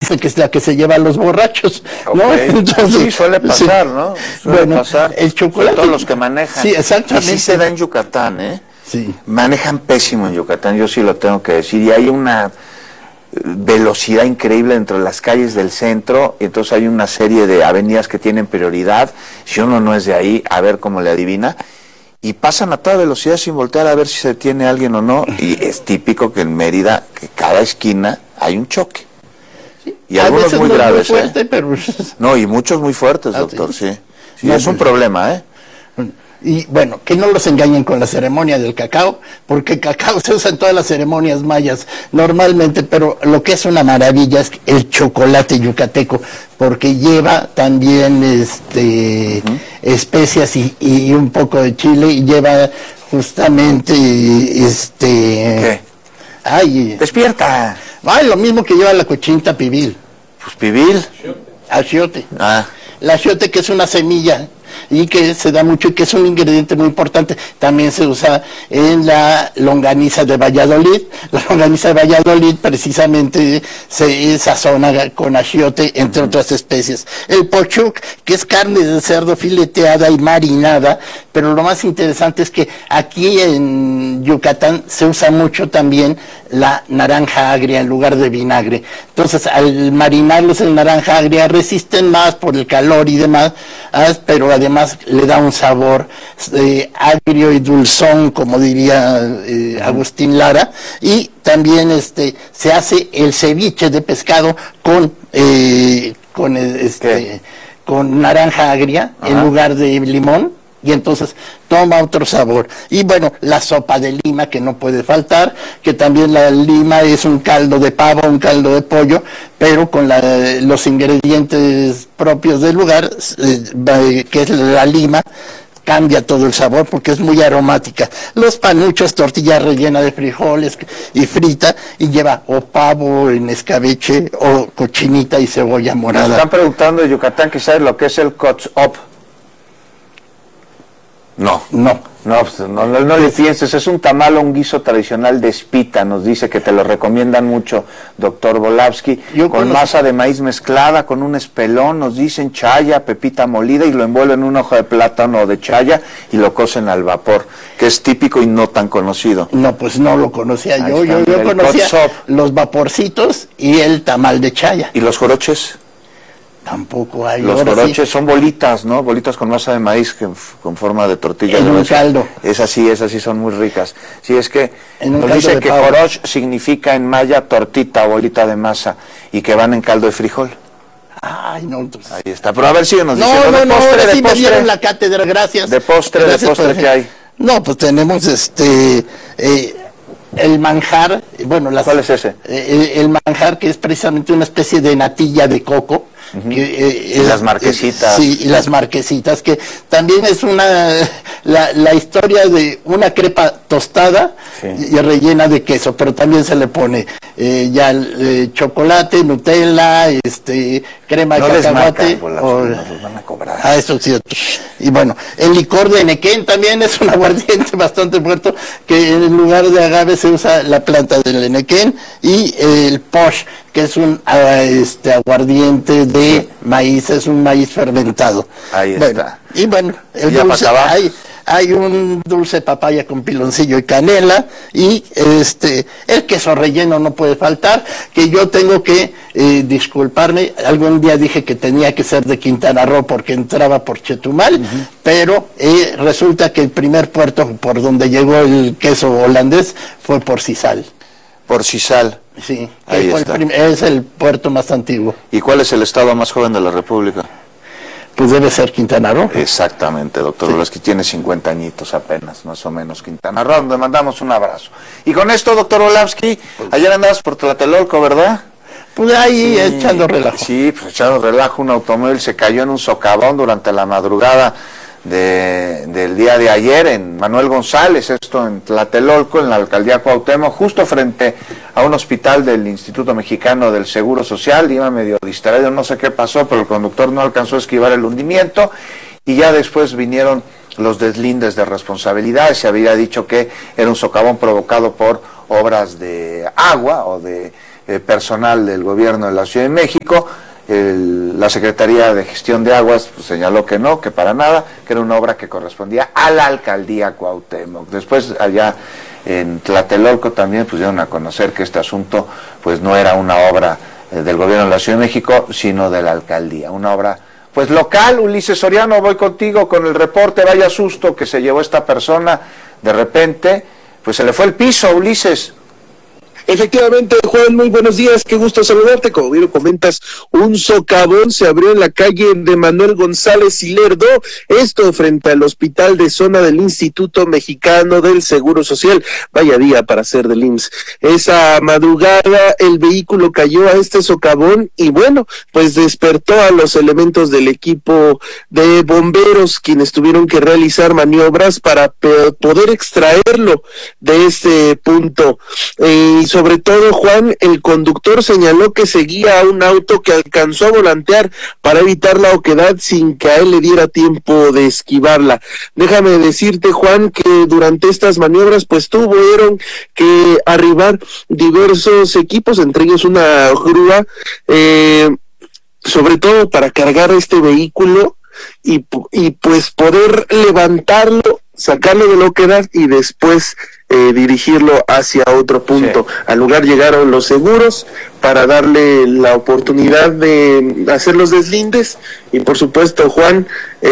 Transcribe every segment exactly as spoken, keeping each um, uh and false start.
gente que es la que se lleva a los borrachos, ¿no? Okay. Entonces, sí, suele pasar, sí. ¿no? Suele bueno, pasar. el chocolate. Todos los que manejan. Sí, exactamente. Y sí se da en Yucatán, ¿eh? Sí. Manejan pésimo en Yucatán, yo sí lo tengo que decir. Y hay una velocidad increíble entre las calles del centro, y entonces hay una serie de avenidas que tienen prioridad. Si uno no es de ahí, a ver cómo le adivina. Y pasan a toda velocidad sin voltear a ver si se detiene alguien o no. Y es típico que en Mérida, que cada esquina hay un choque. Sí. Y a algunos muy no graves, muy fuerte, ¿eh? pero... No, y muchos muy fuertes, doctor, ¿Ah, sí? sí. Sí, no, es un pues... problema, ¿eh? Y bueno, que no los engañen con la ceremonia del cacao, porque el cacao se usa en todas las ceremonias mayas normalmente, pero lo que es una maravilla es el chocolate yucateco, porque lleva también este uh-huh. especias y, y un poco de chile, y lleva justamente este... ¿Qué? Ay, ¡despierta! Ay, lo mismo que lleva la cochinita pibil. Pues pibil. Achiote. Ah. La achiote, que es una semilla y que se da mucho y que es un ingrediente muy importante. También se usa en la longaniza de Valladolid. La longaniza de Valladolid precisamente se sazona con achiote, entre uh-huh. otras especies. El pochuc, que es carne de cerdo fileteada y marinada, pero lo más interesante es que aquí en Yucatán se usa mucho también la naranja agria en lugar de vinagre. Entonces, al marinarlos en naranja agria resisten más por el calor y demás, pero además le da un sabor eh, agrio y dulzón, como diría eh, uh-huh. Agustín Lara. Y también este se hace el ceviche de pescado con eh, con este con naranja agria uh-huh. en lugar de limón, y entonces toma otro sabor. Y bueno, la sopa de lima, que no puede faltar, que también la lima es un caldo de pavo, un caldo de pollo, pero con la, los ingredientes propios del lugar, eh, que es la lima, cambia todo el sabor porque es muy aromática. Los panuchos, tortilla rellena de frijoles y frita, y lleva o pavo en escabeche o cochinita y cebolla morada. Me están preguntando de Yucatán que sabes lo que es el cotzop. No, no, no, pues, no, no, no le pienses, es un tamal o un guiso tradicional de espita, nos dice que te lo recomiendan mucho, doctor Volavsky, Yo con conozco. masa de maíz mezclada, con un espelón, nos dicen chaya, pepita molida, y lo envuelven en una hoja de plátano o de chaya y lo cocen al vapor, que es típico y no tan conocido. No, pues no lo conocía Ahí yo, yo, yo conocía los vaporcitos y el tamal de chaya. ¿Y los joroches? Tampoco hay. Los joroches sí. son bolitas, ¿no? Bolitas con masa de maíz que, con forma de tortilla. En de un caldo. Es así, esas sí son muy ricas. Sí, es que en nos dice que joroch significa en maya tortita, bolita de masa, y que van en caldo de frijol. Ay, no, entonces... Ahí está, pero a ver si nos no, dice. No, no, no, postre, ahora de sí postre. me dieron la cátedra, gracias. De postre, gracias, de postre, ¿qué hay? No, pues tenemos este... Eh, el manjar, bueno, las, ¿cuál es ese? Eh, el manjar, que es precisamente una especie de natilla de coco. Uh-huh. que, eh, y es, las marquesitas. Eh, sí, y las marquesitas, que también es una la, la historia de una crepa tostada sí. y rellena de queso, pero también se le pone eh, ya eh, chocolate, Nutella, este crema no de cacahuate. O, nos van a cobrar. Ah, eso es cierto. Y bueno, el licor de Nequén también es un aguardiente bastante fuerte, que en lugar de agave se usa la planta del Nequén, y eh, el posh, que es un uh, este aguardiente de sí. maíz, es un maíz fermentado. Ahí bueno, está. Y bueno, el dulce, hay, hay un dulce papaya con piloncillo y canela, y este el queso relleno no puede faltar, que yo tengo que eh, disculparme, algún día dije que tenía que ser de Quintana Roo porque entraba por Chetumal, uh-huh. pero eh, resulta que el primer puerto por donde llegó el queso holandés fue por Sisal. Por Sisal. Sí, ahí fue está. El prim- es el puerto más antiguo. ¿Y cuál es el estado más joven de la República? Pues debe ser Quintana Roo. Exactamente, doctor sí. Volavsky, tiene cincuenta añitos apenas, más o menos, Quintana Roo, le mandamos un abrazo. Y con esto, doctor Volavsky, ayer andabas por Tlatelolco, ¿verdad? Pues ahí sí, echando relajo. Sí, pues echando relajo, un automóvil se cayó en un socavón durante la madrugada de, del día de ayer en Manuel González, esto en Tlatelolco, en la alcaldía Cuauhtémoc, justo frente a un hospital del Instituto Mexicano del Seguro Social. Iba medio distraído, no sé qué pasó, pero el conductor no alcanzó a esquivar el hundimiento, y ya después vinieron los deslindes de responsabilidad. Se había dicho que era un socavón provocado por obras de agua o de eh, personal del gobierno de la Ciudad de México. El, la Secretaría de Gestión de Aguas pues, señaló que no, que para nada, que era una obra que correspondía a la alcaldía Cuauhtémoc. Después allá en Tlatelolco también pues dieron a conocer que este asunto pues no era una obra eh, del gobierno de la Ciudad de México, sino de la alcaldía, una obra pues local. Ulises Soriano, voy contigo con el reporte. Vaya susto que se llevó esta persona, de repente pues se le fue el piso, Ulises. Efectivamente, Juan, muy buenos días, qué gusto saludarte. Como bien lo comentas, un socavón se abrió en la calle de Manuel González y Lerdo, esto frente al hospital de zona del Instituto Mexicano del Seguro Social. Vaya día para ser del I M S S. Esa madrugada el vehículo cayó a este socavón y bueno, pues despertó a los elementos del equipo de bomberos, quienes tuvieron que realizar maniobras para poder extraerlo de este punto. Y sobre todo, Juan, el conductor señaló que seguía a un auto que alcanzó a volantear para evitar la oquedad sin que a él le diera tiempo de esquivarla. Déjame decirte, Juan, que durante estas maniobras pues tuvieron que arribar diversos equipos, entre ellos una grúa, eh, sobre todo para cargar este vehículo y, y pues poder levantarlo, sacarlo de la oquedad y después Eh, dirigirlo hacia otro punto. Sí. Al lugar llegaron los seguros para darle la oportunidad de hacer los deslindes y por supuesto, Juan,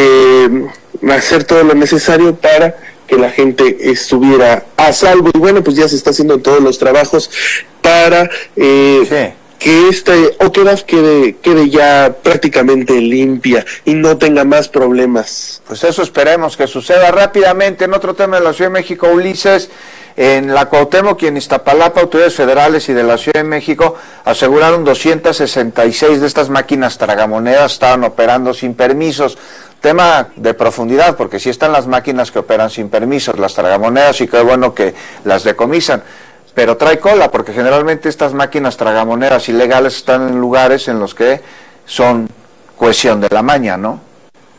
eh, hacer todo lo necesario para que la gente estuviera a salvo. Y bueno, pues ya se está haciendo todos los trabajos para eh, sí. que esta oquedad quede, quede ya prácticamente limpia y no tenga más problemas. Pues eso esperemos que suceda rápidamente. En otro tema de la Ciudad de México, Ulises, en la Cuauhtémoc y en Iztapalapa, autoridades federales y de la Ciudad de México aseguraron doscientas sesenta y seis de estas máquinas tragamonedas estaban operando sin permisos. Tema de profundidad, porque sí están las máquinas que operan sin permisos, las tragamonedas, y qué bueno que las decomisan. Pero trae cola, porque generalmente estas máquinas tragamonedas ilegales están en lugares en los que son cuestión de la maña, ¿no?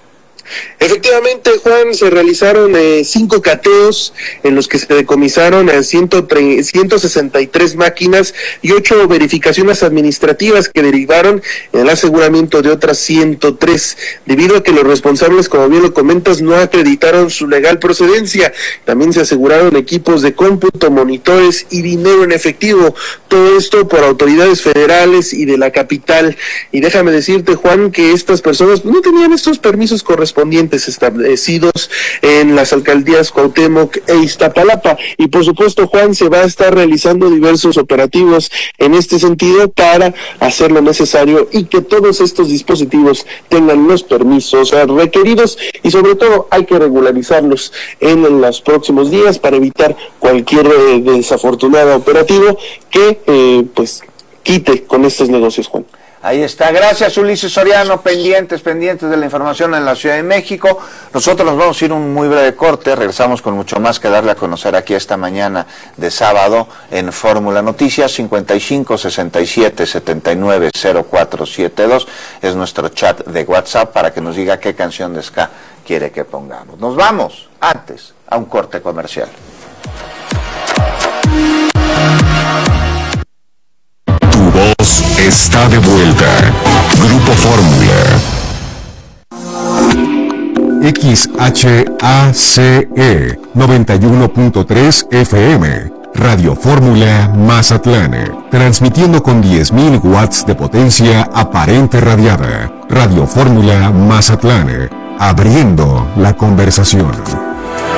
Efectivamente, Juan, se realizaron eh, cinco cateos en los que se decomisaron a ciento sesenta y tres máquinas y ocho verificaciones administrativas que derivaron en el aseguramiento de otras ciento tres, debido a que los responsables, como bien lo comentas, no acreditaron su legal procedencia. También se aseguraron equipos de cómputo, monitores y dinero en efectivo, todo esto por autoridades federales y de la capital. Y déjame decirte, Juan, que estas personas no tenían estos permisos correspondientes establecidos en las alcaldías Cuauhtémoc e Iztapalapa. Y por supuesto, Juan, se va a estar realizando diversos operativos en este sentido para hacer lo necesario y que todos estos dispositivos tengan los permisos requeridos, y sobre todo hay que regularizarlos en los próximos días para evitar cualquier eh, desafortunado operativo que eh, pues quite con estos negocios, Juan. Ahí está, gracias Ulises Soriano, pendientes, pendientes de la información en la Ciudad de México. Nosotros nos vamos a ir un muy breve corte, regresamos con mucho más que darle a conocer aquí esta mañana de sábado en Fórmula Noticias. Cincuenta y cinco, sesenta y siete, setenta y nueve, cero cuatro siete dos es nuestro chat de WhatsApp para que nos diga qué canción de ska quiere que pongamos. Nos vamos antes a un corte comercial. Voz está de vuelta. Grupo Fórmula. X H A C E noventa y uno punto tres F M. Radio Fórmula Mazatlán. Transmitiendo con diez mil watts de potencia aparente radiada. Radio Fórmula Mazatlán. Abriendo la conversación.